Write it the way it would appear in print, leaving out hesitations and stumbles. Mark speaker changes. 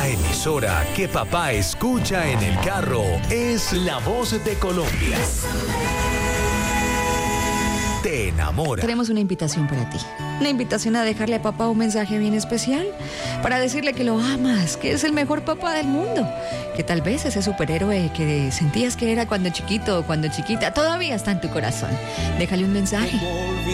Speaker 1: La emisora que papá escucha en el carro es La Voz de Colombia. Te enamora.
Speaker 2: Tenemos una invitación para ti. Una invitación a dejarle a papá un mensaje bien especial para decirle que lo amas, que es el mejor papá del mundo, que tal vez ese superhéroe que sentías que era cuando chiquito o cuando chiquita todavía está en tu corazón. Déjale un mensaje.